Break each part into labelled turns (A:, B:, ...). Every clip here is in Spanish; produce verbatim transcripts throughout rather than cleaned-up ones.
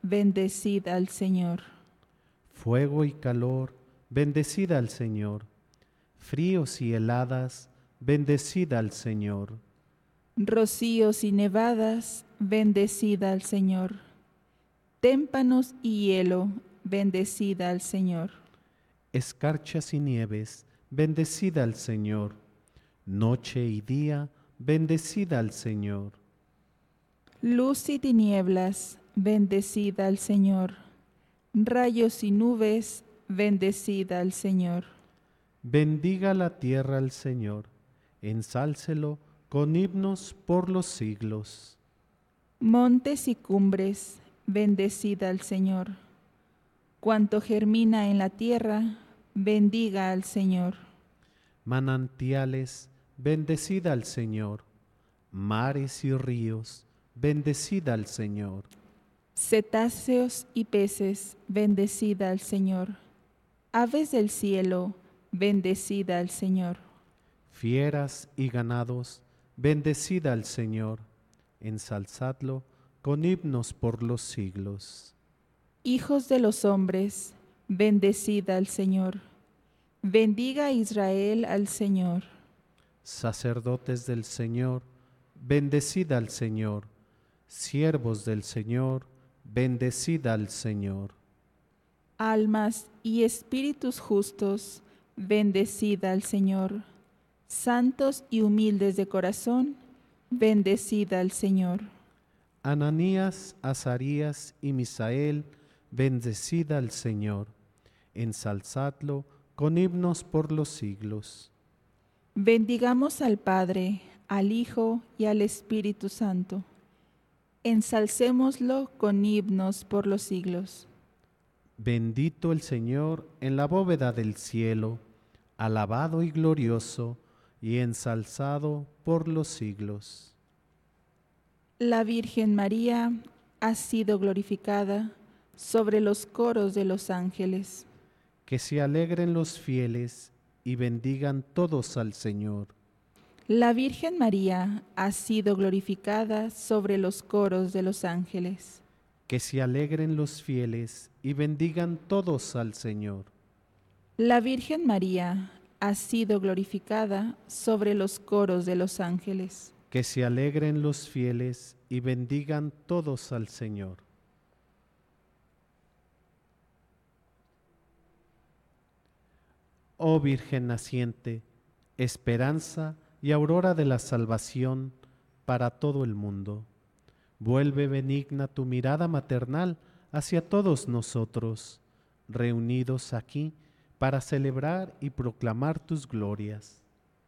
A: bendecid al Señor.
B: Fuego y calor, bendecid al Señor. Fríos y heladas, bendecid al Señor.
A: Rocíos y nevadas, bendecid al Señor. Témpanos y hielo, bendecid al Señor.
B: Escarchas y nieves, bendecid al Señor. Noche y día, bendecid al Señor.
A: Luz y tinieblas, bendecid al Señor. Rayos y nubes, bendecid al Señor.
B: Bendiga la tierra al Señor, ensálcelo con himnos por los siglos.
A: Montes y cumbres, bendecid al Señor. Cuanto germina en la tierra, bendiga al Señor.
B: Manantiales, bendecid al Señor. Mares y ríos, bendecid al Señor.
A: Cetáceos y peces, bendecid al Señor. Aves del cielo, bendecid al Señor.
B: Fieras y ganados, bendecid al Señor. Ensalzadlo con himnos por los siglos.
A: Hijos de los hombres, bendecid al Señor. Bendiga Israel al Señor.
B: Sacerdotes del Señor, bendecid al Señor. Siervos del Señor, bendecid al Señor.
A: Almas y espíritus justos, bendecid al Señor. Santos y humildes de corazón, bendecid al Señor.
B: Ananías, Azarías y Misael, bendecid al Señor. Ensalzadlo con himnos por los siglos.
A: Bendigamos al Padre, al Hijo y al Espíritu Santo. Ensalcémoslo con himnos por los siglos.
B: Bendito el Señor en la bóveda del cielo, alabado y glorioso y ensalzado por los siglos.
A: La Virgen María ha sido glorificada sobre los coros de los ángeles.
B: Que se alegren los fieles y bendigan todos al Señor.
A: La Virgen María ha sido glorificada sobre los coros de los ángeles.
B: Que se alegren los fieles y bendigan todos al Señor.
A: La Virgen María ha sido glorificada sobre los coros de los ángeles.
B: Que se alegren los fieles y bendigan todos al Señor. Oh Virgen naciente, esperanza y aurora de la salvación para todo el mundo, vuelve benigna tu mirada maternal hacia todos nosotros, reunidos aquí para celebrar y proclamar tus glorias.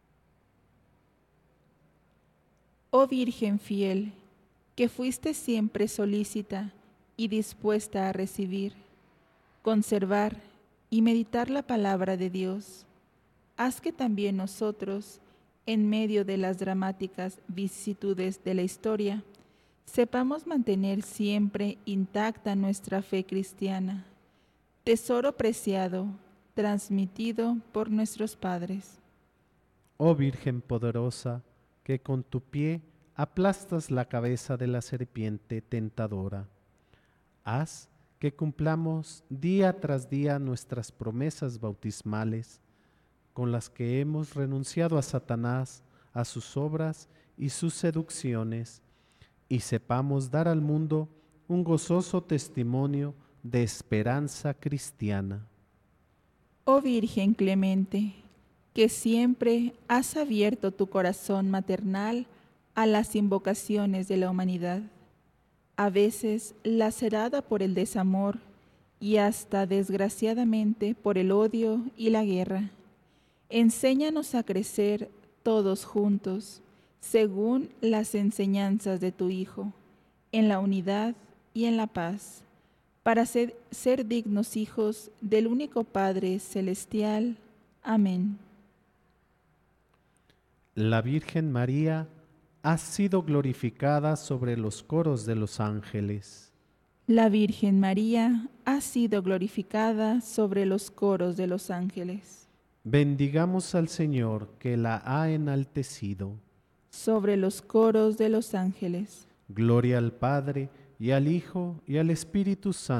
A: Oh Virgen fiel, que fuiste siempre solícita y dispuesta a recibir, conservar y meditar la palabra de Dios, haz que también nosotros, en medio de las dramáticas vicisitudes de la historia, sepamos mantener siempre intacta nuestra fe cristiana, tesoro preciado, transmitido por nuestros padres.
B: Oh Virgen poderosa, que con tu pie aplastas la cabeza de la serpiente tentadora, haz que cumplamos día tras día nuestras promesas bautismales, con las que hemos renunciado a Satanás, a sus obras y sus seducciones, y sepamos dar al mundo un gozoso testimonio de esperanza cristiana.
A: Oh Virgen clemente, que siempre has abierto tu corazón maternal a las invocaciones de la humanidad, a veces lacerada por el desamor y hasta desgraciadamente por el odio y la guerra. Enséñanos a crecer todos juntos, según las enseñanzas de tu Hijo, en la unidad y en la paz, para ser, ser dignos hijos del único Padre celestial. Amén.
B: La Virgen María ha sido glorificada sobre los coros de los ángeles.
A: La Virgen María ha sido glorificada sobre los coros de los ángeles.
B: Bendigamos al Señor que la ha enaltecido.
A: Sobre los coros de los ángeles.
B: Gloria al Padre, y al Hijo, y al Espíritu Santo.